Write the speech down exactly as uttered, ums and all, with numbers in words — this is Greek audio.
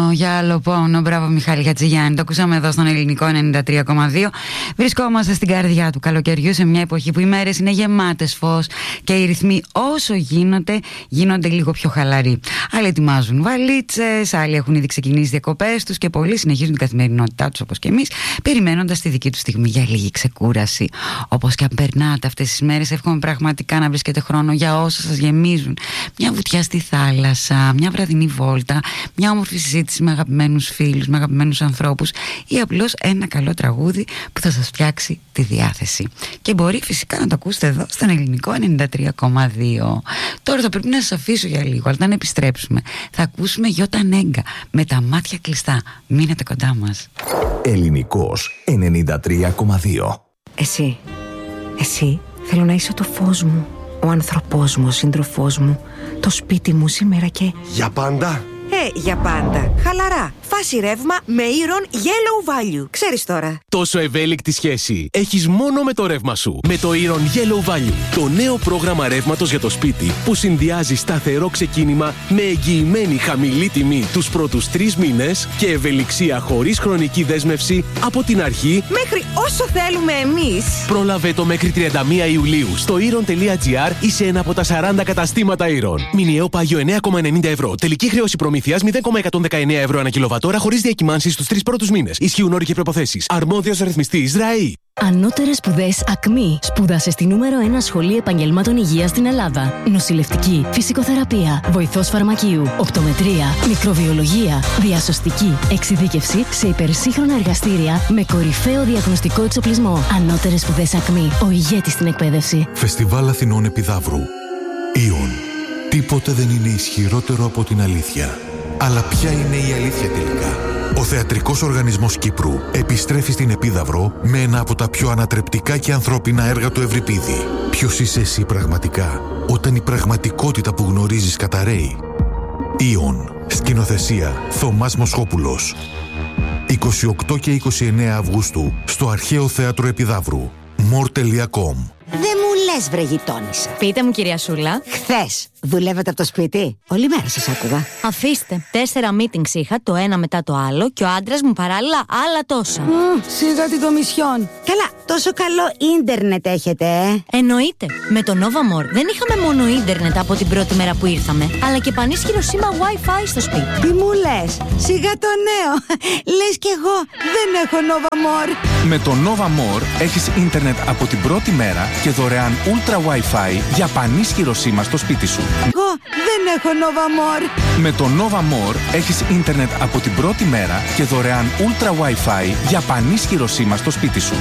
πόνο, για άλλο πόνο. Μπράβο Μιχάλη Χατζηγιάννη. Το ακούσαμε εδώ στον Ελληνικό ενενήντα τρία κόμμα δύο. Βρισκόμαστε στην καρδιά του καλοκαιριού, σε μια εποχή που οι μέρες είναι γεμάτες φως και οι ρυθμοί όσο γίνονται, γίνονται λίγο πιο χαλαροί. Άλλοι ετοιμάζουν βαλίτσες, άλλοι έχουν ήδη ξεκινήσει διακοπές τους και πολλοί συνεχίζουν την καθημερινότητά τους όπως και εμείς, περιμένοντας τη δική τους στιγμή για λίγη ξεκούραση. Όπως και αν περνάτε αυτές τις μέρες, εύχομαι πραγματικά να βρίσκετε χρόνο για όσα σας γεμίζουν. Μια βουτιά στη θάλασσα, μια βραδινή βόλτα, μια όμορφη συζήτηση με αγαπημένους φίλους, με αγαπημένους ανθρώπους ή απλώς ένα καλό τραγούδι που θα σας φτιάξει τη διάθεση. Και μπορεί φυσικά να το ακούσετε εδώ στον Ελληνικό ενενήντα τρία κόμμα δύο. Τώρα θα πρέπει να σας αφήσω για λίγο, αλλά όταν επιστρέψουμε θα ακούσουμε Γιώτα Νέγκα με τα μάτια κλειστά. Μείνετε κοντά μας. Ελληνικός ενενήντα τρία κόμμα δύο. Εσύ, εσύ θέλω να είσαι το φως μου, ο άνθρωπός μου, ο σύντροφός μου, το σπίτι μου σήμερα και... Για πάντα? Ε, για πάντα. Χαλαρά. Φάση ρεύμα με Iron Yellow Value. Ξέρεις τώρα. Τόσο ευέλικτη σχέση έχεις μόνο με το ρεύμα σου. Με το Iron Yellow Value, το νέο πρόγραμμα ρεύματος για το σπίτι που συνδυάζει σταθερό ξεκίνημα με εγγυημένη χαμηλή τιμή τους πρώτους τρεις μήνες και ευελιξία χωρίς χρονική δέσμευση από την αρχή μέχρι όσο θέλουμε εμείς. Πρόλαβε το μέχρι τριάντα μία Ιουλίου στο iron.gr ή σε ένα από τα σαράντα καταστήματα Iron. Μηνιαίο πάγιο εννέα κόμμα ενενήντα ευρώ. Τελική χρέωση προμήθειας μηδέν κόμμα εκατόν δεκαεννέα ευρώ ανά κιλοβατόρα χωρίς διακυμάνσεις στους τρεις πρώτους μήνες. Ισχύουν όροι και προϋποθέσεις. Αρμόδιος ρυθμιστής ΡΑΗ. Ανώτερες σπουδές ΑΚΜΗ. Σπούδασε στη νούμερο ένα σχολή επαγγελμάτων υγείας στην Ελλάδα. Νοσηλευτική, φυσικοθεραπεία, βοηθός φαρμακείου, οπτομετρία, μικροβιολογία, διασωστική, εξειδίκευση σε υπερσύγχρονα εργαστήρια με κορυφαίο διαγνωστικό εξοπλισμό. Ανώτερες σπουδές ΑΚΜΗ. Ο ηγέτης στην εκπαίδευση. Φεστιβάλ Αθηνών Επιδαύρου. Ιον. Τίποτε δεν είναι ισχυρότερο από την αλήθεια. Αλλά ποια είναι η αλήθεια τελικά? Ο Θεατρικός Οργανισμός Κύπρου επιστρέφει στην Επίδαυρο με ένα από τα πιο ανατρεπτικά και ανθρώπινα έργα του Ευρυπίδη. Ποιος είσαι εσύ πραγματικά, όταν η πραγματικότητα που γνωρίζεις καταραίει? Ιον. Σκηνοθεσία Θωμάς Μοσχόπουλος. είκοσι οκτώ και είκοσι εννέα Αυγούστου στο Αρχαίο Θέατρο Επιδαύρου. more τελεία com. Δεν μου λες βρε γειτόνισσα. Πείτε μου κυρία Σούλα. Χθες δουλεύετε από το σπίτι? Όλη μέρα σας άκουγα. Αφήστε. Τέσσερα meetings είχα, το ένα μετά το άλλο, και ο άντρας μου παράλληλα άλλα τόσα. Mm, σιγά την κομισιόν. Καλά, τόσο καλό ίντερνετ έχετε, ε? Εννοείται. Με το Novamor δεν είχαμε μόνο ίντερνετ από την πρώτη μέρα που ήρθαμε, αλλά και πανίσχυρο σήμα Wi-Fi στο σπίτι. Τι μου λες? Σιγά το νέο. Λες κι εγώ δεν έχω Novamor. Με το Novamor έχεις ίντερνετ από την πρώτη μέρα και δωρεάν Ultra Wi-Fi για πανίσχυρο σήμα στο σπίτι σου. Εγώ δεν έχω Novamor. Με το Novamor έχεις ίντερνετ από την πρώτη μέρα και δωρεάν Ultra Wi-Fi για πανίσχυρο σήμα στο σπίτι σου.